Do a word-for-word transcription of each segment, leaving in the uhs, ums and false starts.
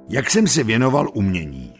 Jak jsem se věnoval umění.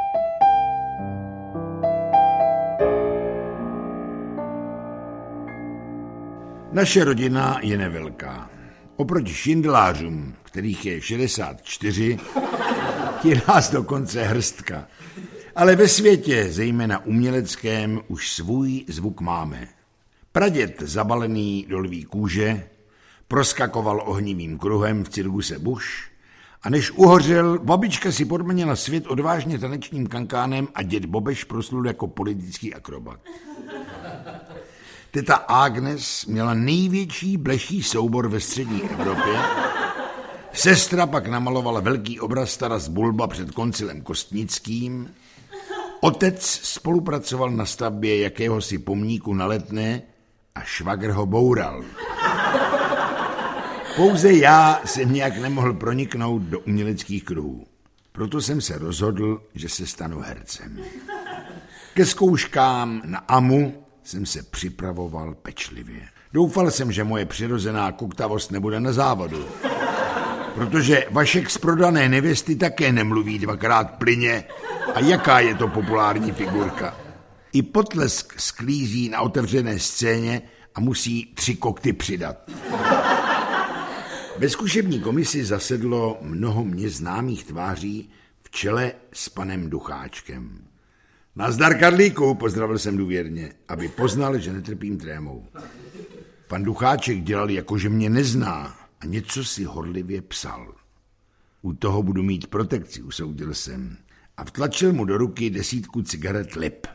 Naše rodina je nevelká. Oproti šindelářům, kterých je šedesát čtyři, je nás dokonce hrstka. Ale ve světě, zejména uměleckém, už svůj zvuk máme. Praděd zabalený do lví kůže proskakoval ohnivým kruhem v cirkuse Bush a než uhořel, babička si podmanila svět odvážně tanečním kankánem a děd Bobeš proslul jako politický akrobat. Teta Agnes měla největší bleší soubor ve střední Evropě, sestra pak namalovala velký obraz Taras Bulba před koncilem Kostnickým, otec spolupracoval na stavbě jakéhosi pomníku na Letné a švagr ho boural. Pouze já jsem nějak nemohl proniknout do uměleckých kruhů. Proto jsem se rozhodl, že se stanu hercem. Ke zkouškám na A M U jsem se připravoval pečlivě. Doufal jsem, že moje přirozená koktavost nebude na závadu. Protože Vašek z Prodané nevěsty také nemluví dvakrát plyně. A jaká je to populární figurka? I Potlesk sklízí na otevřené scéně a musí tři kokty přidat. Ve zkušební komisi zasedlo mnoho mně známých tváří v čele s panem Ducháčkem. Nazdar, Karlíku, pozdravil jsem důvěrně, aby poznal, že netrpím trémou. Pan Ducháček dělal jako, že mě nezná a něco si horlivě psal. U toho budu mít protekci, usoudil jsem a vtlačil mu do ruky desítku cigaret Lip.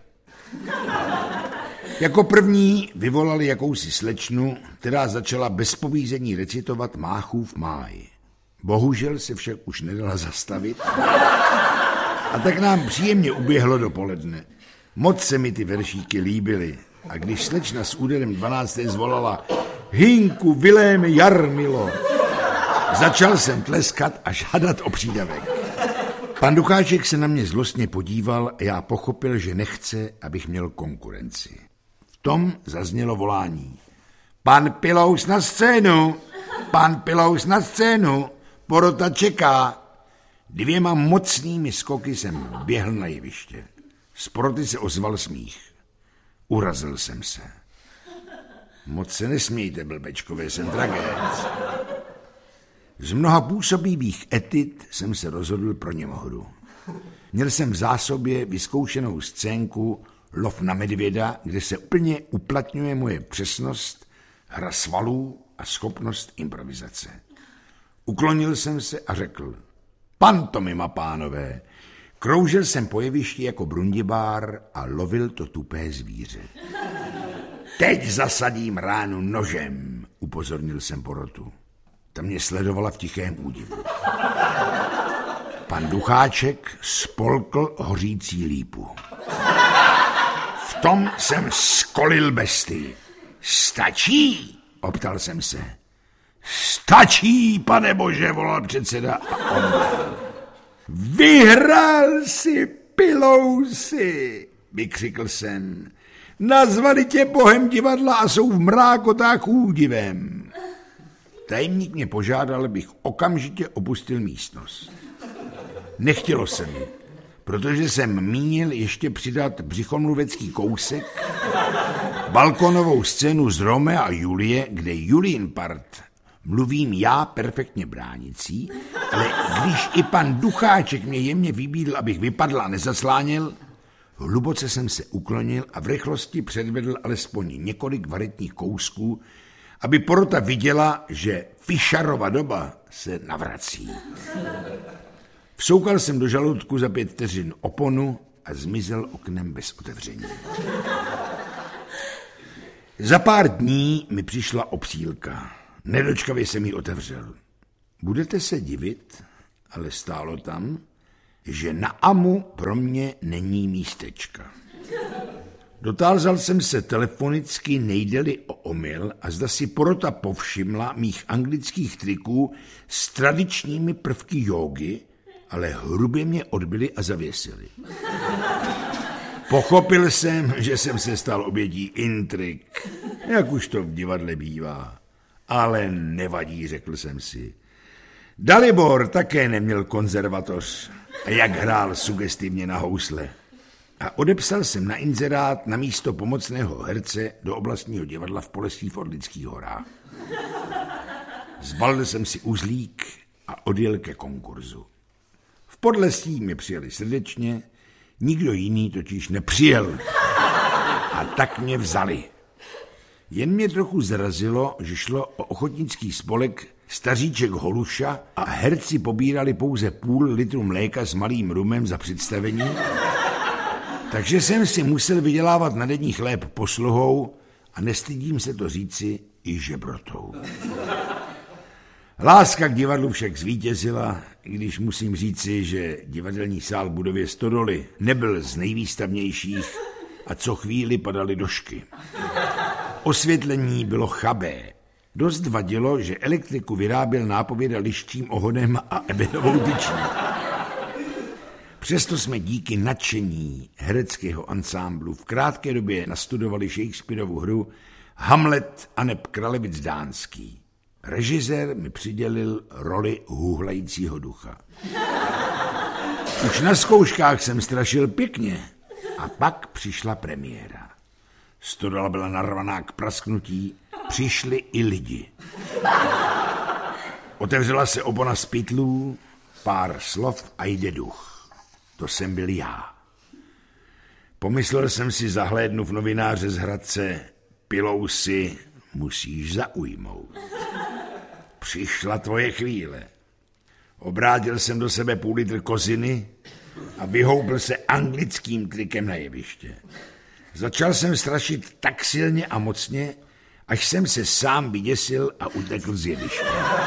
Jako první vyvolali jakousi slečnu, která začala bez povízení recitovat Máchův máj. Bohužel se však už nedala zastavit a tak nám příjemně uběhlo dopoledne. Moc se mi ty veršíky líbily a když slečna s úderem dvanácté zvolala Hinku, Viléme, Jarmilo, začal jsem tleskat a žádat o přídavek. Pan Ducháček se na mě zlostně podíval a já pochopil, že nechce, abych měl konkurenci. V tom zaznělo volání. Pan Pilous na scénu, pan Pilous na scénu, porota čeká. Dvěma mocnými skoky jsem běhl na jeviště. Z poroty se ozval smích. Urazil jsem se. Moc se nesmějte, blbečkové, jsem tragéc. Z mnoha působivých etit jsem se rozhodl pro němohru. Měl jsem v zásobě vyzkoušenou scénku Lov na medvěda, kde se úplně uplatňuje moje přesnost, hra svalů a schopnost improvizace. Uklonil jsem se a řekl, pantomima, pánové. Kroužil jsem po jevišti jako brundibár a lovil to tupé zvíře. Teď zasadím ránu nožem, upozornil jsem porotu. Ta mě sledovala v tichém údivu. Pan Ducháček spolkl hořící lípu. V tom jsem skolil bestii. Stačí? Optal jsem se. Stačí, pane bože, volal předseda a omdlel. Vyhrál si, Pilousi, vykřikl jsem. Nazvali tě bohem divadla a jsou v mrákotách údivem. Tajemník mě požádal, abych okamžitě opustil místnost. Nechtělo se mi, protože jsem mínil ještě přidat břichomluvecký kousek, balkonovou scénu z Romea a Julie, kde Julien part mluvím já perfektně bránicí, ale když i pan Ducháček mě jemně vybídl, abych vypadl a nezasláněl, hluboce jsem se uklonil a v rychlosti předvedl alespoň několik varetních kousků, aby porota viděla, že Fischerova doba se navrací. Vsoukal jsem do žaludku za pět vteřin oponu a zmizel oknem bez otevření. Za pár dní mi přišla obsílka. Nedočkavě jsem ji otevřel. Budete se divit, ale stálo tam, že na A M U pro mě není místečka. Dotázal jsem se telefonicky, nejde-li o omyl, a zda si porota povšimla mých anglických triků s tradičními prvky jógy, ale hrubě mě odbyli a zavěsili. Pochopil jsem, že jsem se stal obětí intrik, jak už to v divadle bývá. Ale nevadí, řekl jsem si. Dalibor také neměl konzervatoř a jak hrál sugestivně na housle. A odepsal jsem na inzerát na místo pomocného herce do oblastního divadla v Polesí v Orlických horách. Zbalil jsem si uzlík a odjel ke konkurzu. V Podlesí mi přijeli srdečně, nikdo jiný totiž nepřijel. A tak mě vzali. Jen mě trochu zarazilo, že šlo o ochotnický spolek Staříček Holuša a herci pobírali pouze půl litru mléka s malým rumem za představení, takže jsem si musel vydělávat na denní chléb posluhou a nestydím se to říci i žebrotou. Láska k divadlu však zvítězila, i když musím říci, že divadelní sál v budově Stodoly nebyl z nejvýstavnějších a co chvíli padaly došky. Osvětlení bylo chabé. Dost vadilo, že elektriku vyráběl nápověda liščím ohonem a ebenovou tyčí. Přesto jsme díky nadšení hereckého ansámblu v krátké době nastudovali Shakespearovu hru Hamlet aneb Kralevic dánský. Režisér mi přidělil roli hůhlajícího ducha. Už na zkouškách jsem strašil pěkně a pak přišla premiéra. Stodola byla narvaná k prasknutí, přišli i lidi. Otevřela se opona z pytlů, pár slov a jde duch. To jsem byl já. Pomyslel jsem si, zahlédnu v novináře z Hradce, pilou si musíš zaujmout. Přišla tvoje chvíle. Obrátil jsem do sebe půl litr koziny a vyhoupil se anglickým trikem na jeviště. Začal jsem strašit tak silně a mocně, až jsem se sám vyděsil a utekl z jeviště.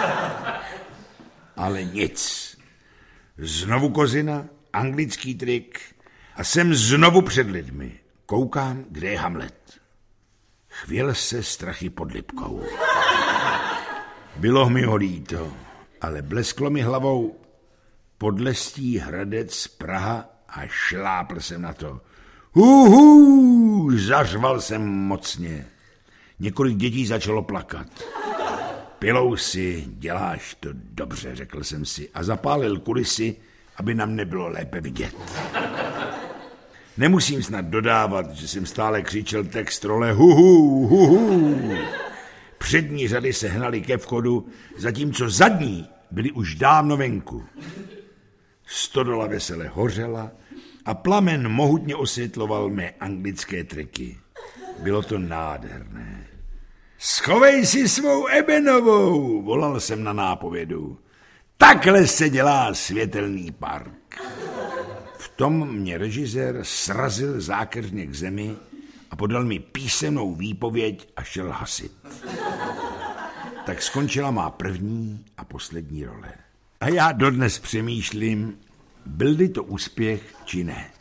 Ale nic. Znovu kozina, anglický trik a jsem znovu před lidmi. Koukám, kde je Hamlet. Chvěl se strachy pod Lipkou. Bylo mi ho líto, ale blesklo mi hlavou Podlestí, Hradec, Praha a šlápl jsem na to. Huhu, zařval jsem mocně. Několik dětí začalo plakat. Pilou si, děláš to dobře, řekl jsem si a zapálil kulisy, aby nám nebylo lépe vidět. Nemusím snad dodávat, že jsem stále křičel text role huhu, huhu. Přední řady se hnaly ke vchodu, zatímco zadní byly už dávno venku. Stodola vesele hořela a plamen mohutně osvětloval mé anglické triky. Bylo to nádherné. Schovej si svou ebenovou, volal jsem na nápovědu. Takhle se dělá světelný park. V tom mě režisér srazil zákeřně k zemi a podal mi písemnou výpověď a šel hasit. Tak skončila má první a poslední role. A já dodnes přemýšlím, byl-li to úspěch či ne.